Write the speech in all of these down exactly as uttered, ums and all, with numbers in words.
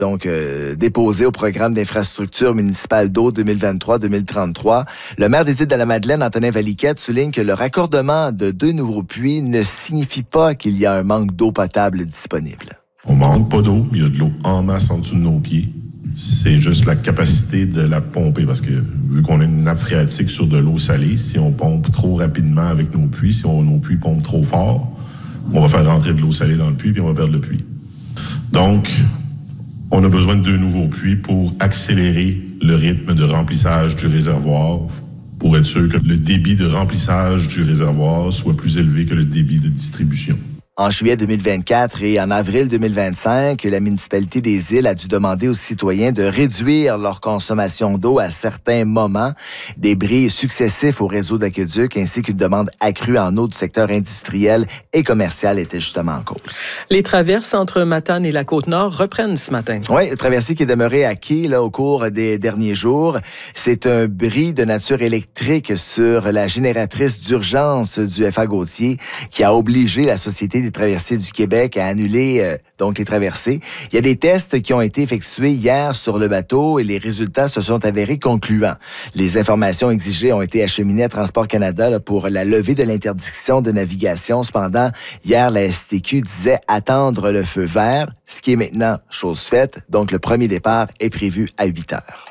donc euh, déposée au programme d'infrastructure municipale d'eau deux mille vingt-trois deux mille trente-trois. Le maire des Îles-de-la-Madeleine, Antonin Valiquette, souligne que le raccordement de deux nouveaux puits ne signifie pas qu'il y a un manque d'eau potable disponible. On manque pas d'eau, il y a de l'eau en masse en dessous de nos pieds. C'est juste la capacité de la pomper, parce que vu qu'on a une nappe phréatique sur de l'eau salée, si on pompe trop rapidement avec nos puits, si on, nos puits pompent trop fort, on va faire rentrer de l'eau salée dans le puits puis on va perdre le puits. Donc, on a besoin de deux nouveaux puits pour accélérer le rythme de remplissage du réservoir, pour être sûr que le débit de remplissage du réservoir soit plus élevé que le débit de distribution. En juillet deux mille vingt-quatre et en avril deux mille vingt-cinq, la municipalité des Îles a dû demander aux citoyens de réduire leur consommation d'eau à certains moments. Des bris successifs au réseau d'aqueduc ainsi qu'une demande accrue en eau du secteur industriel et commercial étaient justement en cause. Les traverses entre Matane et la Côte-Nord reprennent ce matin. Oui, le traversier qui est demeuré à quai là, au cours des derniers jours. C'est un bris de nature électrique sur la génératrice d'urgence du F A Gauthier qui a obligé la Société des traversiers du Québec à annuler euh, donc les traversées. Il y a des tests qui ont été effectués hier sur le bateau et les résultats se sont avérés concluants. Les informations exigées ont été acheminées à Transport Canada là, pour la levée de l'interdiction de navigation. Cependant, hier, la S T Q disait attendre le feu vert, ce qui est maintenant chose faite. Donc, le premier départ est prévu à huit heures.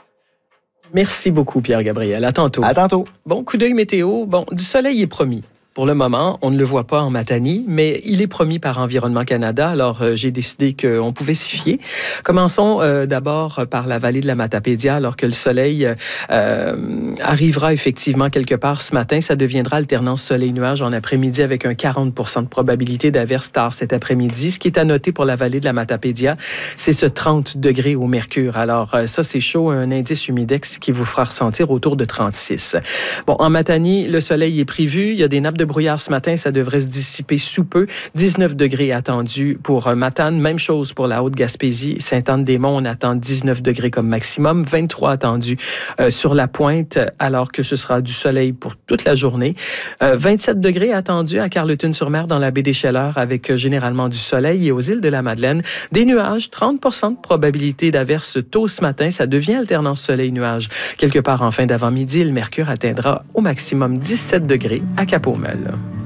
Merci beaucoup, Pierre-Gabriel. À tantôt. À tantôt. Bon, coup d'œil météo. Bon, du soleil est promis. Pour le moment, on ne le voit pas en Matanie, mais il est promis par Environnement Canada. Alors, euh, j'ai décidé qu'on pouvait s'y fier. Commençons euh, d'abord par la vallée de la Matapédia, alors que le soleil euh, arrivera effectivement quelque part ce matin. Ça deviendra alternance soleil-nuage en après-midi avec un quarante pour cent de probabilité d'averse tard cet après-midi. Ce qui est à noter pour la vallée de la Matapédia, c'est ce trente degrés au mercure. Alors, euh, ça, c'est chaud, un indice humidex qui vous fera ressentir autour de trente-six. Bon, en Matanie, le soleil est prévu. Il y a des nappes de brouillard ce matin, ça devrait se dissiper sous peu. dix-neuf degrés attendus pour Matane. Même chose pour la Haute-Gaspésie. Sainte-Anne-des-Monts, on attend dix-neuf degrés comme maximum. vingt-trois attendus euh, sur la pointe, alors que ce sera du soleil pour toute la journée. Euh, vingt-sept degrés attendus à Carleton-sur-Mer dans la baie des Chaleurs avec euh, généralement du soleil. Et aux îles de la Madeleine, des nuages, trente pour cent de probabilité d'averse tôt ce matin. Ça devient alternance soleil-nuage. Quelque part en fin d'avant-midi, le mercure atteindra au maximum dix-sept degrés à Cap-Haumel.